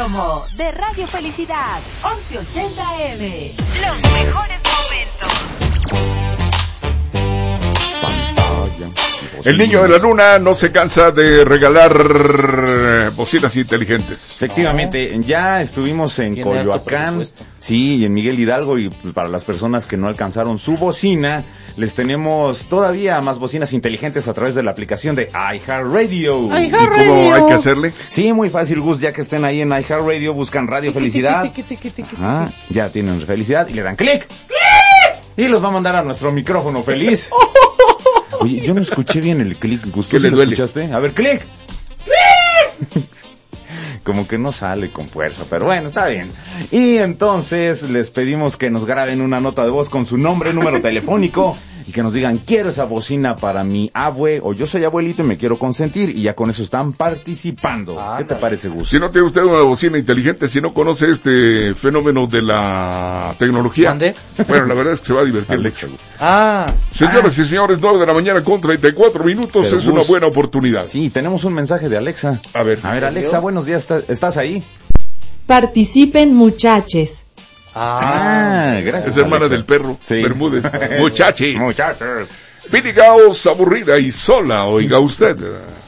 promo de Radio Felicidad 1180 AM. Los mejores momentos. El niño de la luna no se cansa de regalar bocinas inteligentes. Efectivamente, ya estuvimos en Coyoacán, sí, y en Miguel Hidalgo, y para las personas que no alcanzaron su bocina, les tenemos todavía más bocinas inteligentes a través de la aplicación de iHeartRadio. ¿Y cómo hay que hacerle? Sí, muy fácil, Gus, ya que estén ahí en iHeartRadio, buscan Radio Felicidad. Ya tienen Felicidad y le dan clic. Y los va a mandar a nuestro micrófono feliz. Oye, yo no escuché bien el clic, Gus. ¿Qué le duele? ¿Escuchaste? A ver, clic. Como que no sale con fuerza, pero bueno, está bien. Y entonces les pedimos que nos graben una nota de voz con su nombre, número telefónico, y que nos digan, quiero esa bocina para mi abue, o yo soy abuelito y me quiero consentir, y ya con eso están participando. ¿Qué te parece, Gus? Si no tiene usted una bocina inteligente, si no conoce este fenómeno de la tecnología, ¿Mande? bueno, la verdad es que se va a divertir. Alexa. Señoras y señores, 9 p.m. con 34 minutos, Pero, es una Gus, buena oportunidad. Sí, tenemos un mensaje de Alexa. A ver, Alexa, buenos días, ¿estás ahí? Participen, muchaches. Gracias. Es hermana Alexa. del perro, Sí. Bermúdez. Muchachos. Muchachos. Vini Gaos, aburrida y sola, oiga usted.